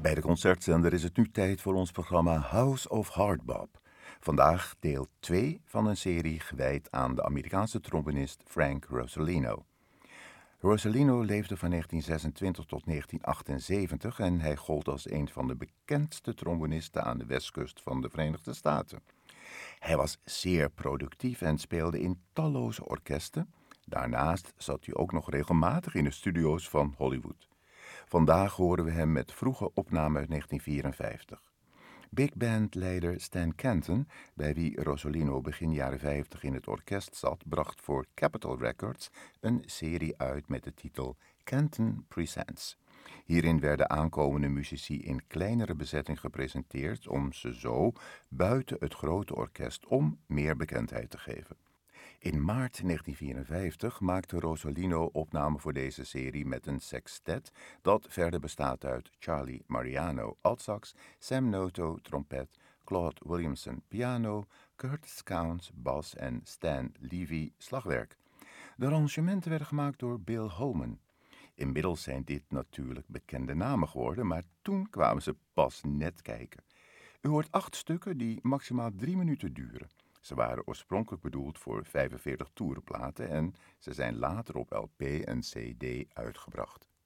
Bij de concertzender is het nu tijd voor ons programma House of Hardbop. Vandaag deel 2 van een serie gewijd aan de Amerikaanse trombonist Frank Rosolino. Rosolino leefde van 1926 tot 1978 en hij gold als een van de bekendste trombonisten aan de westkust van de Verenigde Staten. Hij was zeer productief en speelde in talloze orkesten. Daarnaast zat hij ook nog regelmatig in de studio's van Hollywood. Vandaag horen we hem met vroege opname uit 1954. Big Band-leider Stan Kenton, bij wie Rosolino begin jaren 50 in het orkest zat, bracht voor Capitol Records een serie uit met de titel Kenton Presents. Hierin werden aankomende muzici in kleinere bezetting gepresenteerd om ze zo buiten het grote orkest om meer bekendheid te geven. In maart 1954 maakte Rosolino opname voor deze serie met een sextet dat verder bestaat uit Charlie Mariano altsax, Sam Noto trompet, Claude Williamson piano, Curtis Counts bas en Stan Levy slagwerk. De arrangementen werden gemaakt door Bill Holman. Inmiddels zijn dit natuurlijk bekende namen geworden, maar toen kwamen ze pas net kijken. U hoort 8 stukken die maximaal 3 minuten duren. Ze waren oorspronkelijk bedoeld voor 45 toerenplaten en ze zijn later op LP en CD uitgebracht.